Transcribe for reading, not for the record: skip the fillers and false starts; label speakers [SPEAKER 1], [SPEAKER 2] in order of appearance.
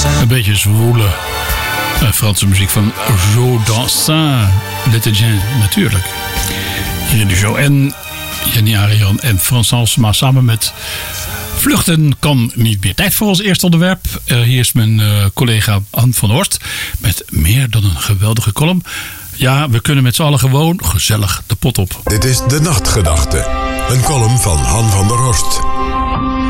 [SPEAKER 1] Een beetje zwoele Franse muziek van Joe Dassin, Letidien natuurlijk. Hier in de show. En Jenny Arian en Frans Halsema samen met Vluchten kan niet meer. Tijd voor ons eerste onderwerp. Hier is mijn collega Han van Horst met meer dan een geweldige column. Ja, we kunnen met z'n allen gewoon gezellig de pot op.
[SPEAKER 2] Dit is De Nachtgedachte. Een column van Han van der Horst.